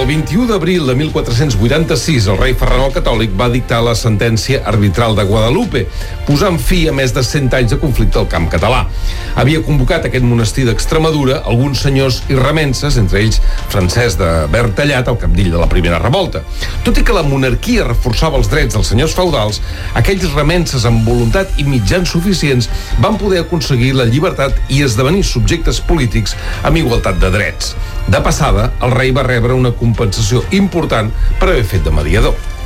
21 d'abril de 1486, el rei Ferran el Catòlic va dictar la sentència arbitral de Guadalupe, posant fi a més de 100 anys de conflicte al camp català. Havia convocat aquest monestir d'Extremadura alguns senyors i remenses, entre ells Francesc de Bertallat, el cabdill de la primera revolta. Tot i que la monarquia reforçava els drets dels senyors feudals, aquells remenses amb voluntat i mitjans suficients van poder aconseguir la llibertat i esdevenir subjectes polítics amb igualtat de drets. De passada, el rei va rebre una compensació important per haver fet de mediador.